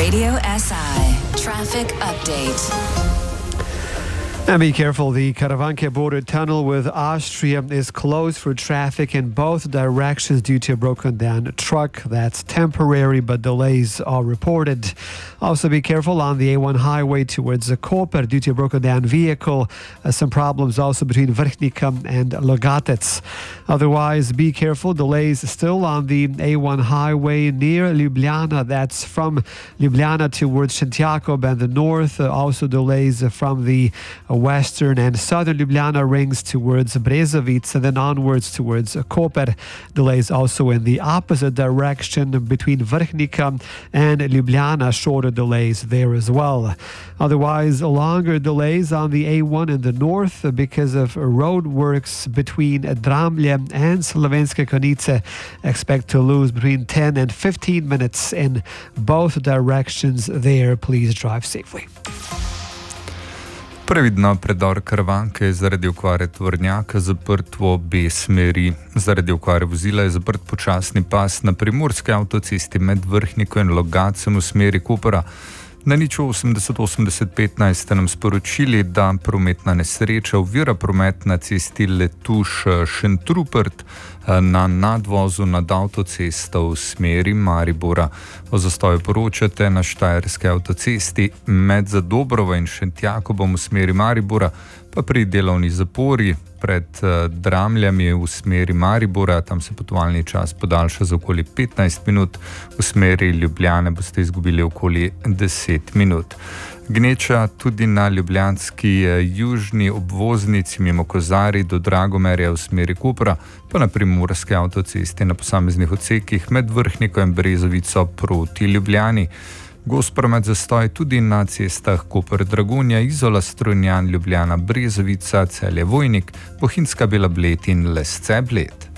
Radio SI Traffic Update. And be careful, the Karavanke border tunnel with Austria is closed for traffic in both directions due to a broken down truck. That's temporary, but delays are reported. Also be careful on the A1 highway towards Koper due to a broken down vehicle. Some problems also between Vrhnika and Logatec. Otherwise, be careful, delays still on the A1 highway near Ljubljana. That's from Ljubljana towards Šentjakov and the north. Also delays from the western and southern Ljubljana rings towards Brezovic and then onwards towards Koper. Delays also in the opposite direction between Vrhnika and Ljubljana. Shorter delays there as well. Otherwise, longer delays on the A1 in the north because of road works between Dramlje and Slovenske Konjice. Expect to lose between 10 and 15 minutes in both directions there. Please drive safely. Previdno, predor Karavanke je zaradi okvare tovornjaka zaprt v obe smeri. Zaradi okvare vozila je zaprt počasni pas na primorski avtocesti med Vrhniko in Logacem v smeri Kopera. Na niču 80-80-15 ste nam sporočili, da prometna nesreča ovira promet na cesti Letuš-Šentrupert na nadvozu nad avtocesto v smeri Maribora. O zastoju poročate na štajerski avtocesti med Zadobrovo in Šentjakobom v smeri Maribora, pa pri delovni zapori pred Dramljami v smeri Maribora, tam se potovalni čas podaljša za okoli 15 minut, v smeri Ljubljane boste izgubili okoli 10 minut. Gneča tudi na ljubljanski južni obvoznici mimo Kozarij do Dragomerja v smeri Kopra, pa na primorski avtocesti na posameznih odsekih med Vrhniko in Brezovico proti Ljubljani. Gost promet zastoj tudi na cestah Koper-Dragonja, Izola-Strunjan, Ljubljana-Brezovica, Celje-Vojnik, Bohinjska Bela Bled in Lesce-Bled.